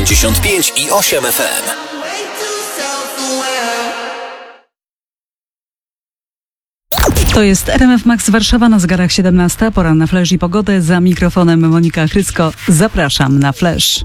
95,8 FM. To jest RMF Max Warszawa, na zegarach 17. Pora na Flash i pogodę. Za mikrofonem Monika Chrycko. Zapraszam na Flash.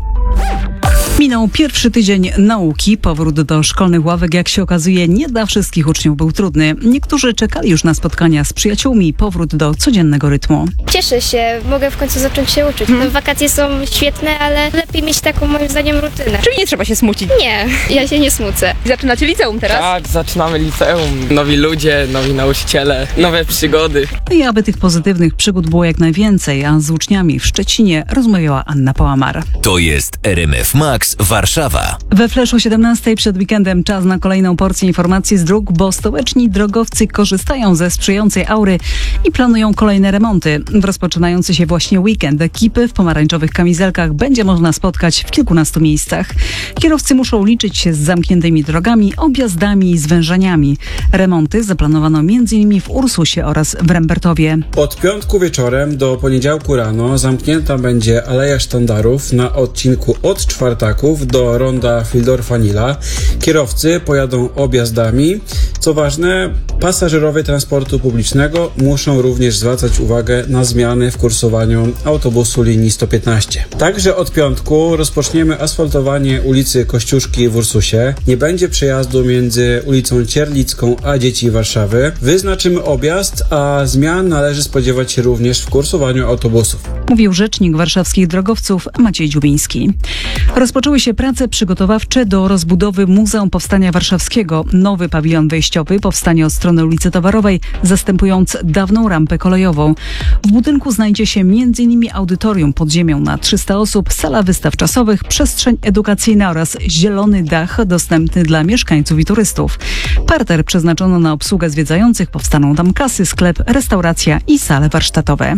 Minął pierwszy tydzień nauki. Powrót do szkolnych ławek, jak się okazuje, nie dla wszystkich uczniów był trudny. Niektórzy czekali już na spotkania z przyjaciółmi i powrót do codziennego rytmu. Cieszę się, mogę w końcu zacząć się uczyć. Wakacje są świetne, ale lepiej mieć taką, moim zdaniem, rutynę. Czyli nie trzeba się smucić? Nie, ja się nie smucę. Zaczynacie liceum teraz? Tak, zaczynamy liceum. Nowi ludzie, nowi nauczyciele, nowe przygody. I aby tych pozytywnych przygód było jak najwięcej, a z uczniami w Szczecinie rozmawiała Anna Pałamar. To jest RMF Max Warszawa. We Flashu 17 przed weekendem czas na kolejną porcję informacji z dróg, bo stołeczni drogowcy korzystają ze sprzyjającej aury i planują kolejne remonty. W rozpoczynający się właśnie weekend ekipy w pomarańczowych kamizelkach będzie można spotkać w kilkunastu miejscach. Kierowcy muszą liczyć się z zamkniętymi drogami, objazdami i zwężeniami. Remonty zaplanowano m.in. w Ursusie oraz w Rembertowie. Od piątku wieczorem do poniedziałku rano zamknięta będzie Aleja Sztandarów na odcinku od Czwartaków do ronda Fildorfa-Nila. Kierowcy pojadą objazdami. Co ważne, pasażerowie transportu publicznego muszą również zwracać uwagę na zmiany w kursowaniu autobusu linii 115. Także od piątku rozpoczniemy asfaltowanie ulicy Kościuszki w Ursusie. Nie będzie przejazdu między ulicą Cierlicką a Dzieci Warszawy. Wyznaczymy objazd, a zmian należy spodziewać się również w kursowaniu autobusów. Mówił rzecznik warszawskich drogowców Maciej Dziubiński. Rozpoczęły się prace przygotowawcze do rozbudowy Muzeum Powstania Warszawskiego. Nowy pawilon wejściowy powstanie od strony ulicy Towarowej, zastępując dawną rampę kolejową. W budynku znajdzie się m.in. audytorium pod ziemią na 300 osób, sala wystaw czasowych, przestrzeń edukacyjna oraz zielony dach dostępny dla mieszkańców i turystów. Parter przeznaczono na obsługę zwiedzających, powstaną tam kasy, sklep, restauracja i sale warsztatowe.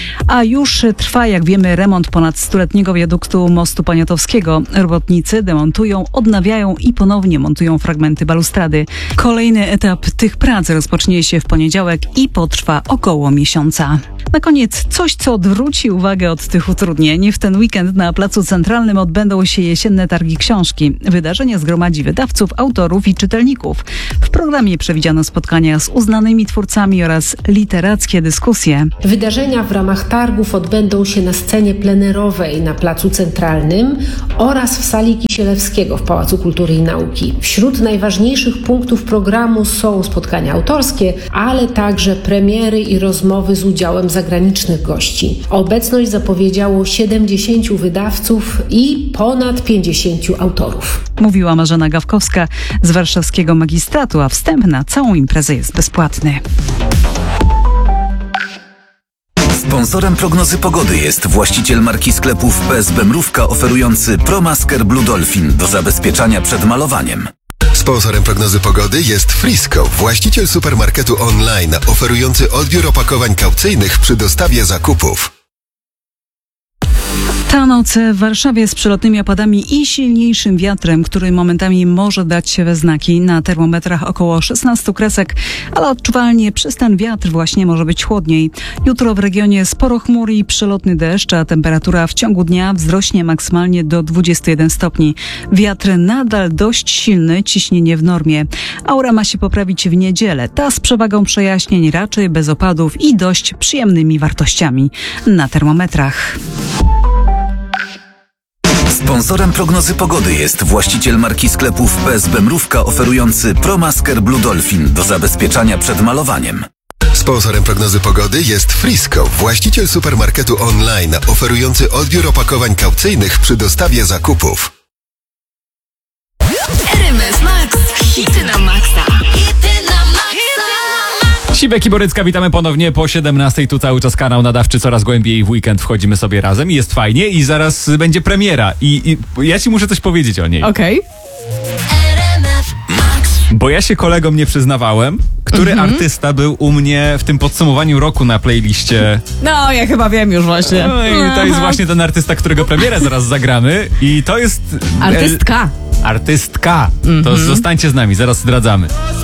A już trwa, jak wiemy, remont ponad 100-letniego wiaduktu mostu Poniatowskiego. Robotnicy demontują, odnawiają i ponownie montują fragmenty balustrady. Kolejny etap tych prac rozpocznie się w poniedziałek i potrwa około miesiąca. Na koniec coś, co odwróci uwagę od tych utrudnień. W ten weekend na Placu Centralnym odbędą się jesienne targi książki. Wydarzenie zgromadzi wydawców, autorów i czytelników. W programie przewidziano spotkania z uznanymi twórcami oraz literackie dyskusje. Wydarzenia w ramach targów odbędą się na scenie plenerowej na Placu Centralnym oraz w sali Kisielewskiego w Pałacu Kultury i Nauki. Wśród najważniejszych punktów programu są spotkania autorskie, ale także premiery i rozmowy z udziałem zagranicznych gości. Obecność zapowiedziało 70 wydawców i ponad 50 autorów. Mówiła Marzena Gawkowska z warszawskiego magistratu, a wstęp na całą imprezę jest bezpłatny. Sponsorem prognozy pogody jest właściciel marki sklepów PSB Mrówka, oferujący ProMasker Blue Dolphin do zabezpieczania przed malowaniem. Sponsorem prognozy pogody jest Frisco, właściciel supermarketu online, oferujący odbiór opakowań kaucyjnych przy dostawie zakupów. Ta noc w Warszawie z przelotnymi opadami i silniejszym wiatrem, który momentami może dać się we znaki. Na termometrach około 16 kresek, ale odczuwalnie przez ten wiatr właśnie może być chłodniej. Jutro w regionie sporo chmur i przelotny deszcz, a temperatura w ciągu dnia wzrośnie maksymalnie do 21 stopni. Wiatr nadal dość silny, ciśnienie w normie. Aura ma się poprawić w niedzielę. Ta z przewagą przejaśnień, raczej bez opadów i dość przyjemnymi wartościami na termometrach. Sponsorem prognozy pogody jest właściciel marki sklepów PSB Mrówka, oferujący ProMasker Blue Dolphin do zabezpieczania przed malowaniem. Sponsorem prognozy pogody jest Frisco, właściciel supermarketu online, oferujący odbiór opakowań kaucyjnych przy dostawie zakupów. RMF Max, hity na maksa. Sibek i Borycka, witamy ponownie po 17. Tu cały czas kanał nadawczy, coraz głębiej w weekend wchodzimy sobie razem i jest fajnie i zaraz będzie premiera i ja ci muszę coś powiedzieć o niej. Okej. Bo ja się kolegom nie przyznawałem, który artysta był u mnie w tym podsumowaniu roku na playliście. No, ja chyba wiem już właśnie. No i to jest właśnie ten artysta, którego premierę zaraz zagramy i to jest... Artystka. Artystka. To zostańcie z nami, zaraz zdradzamy.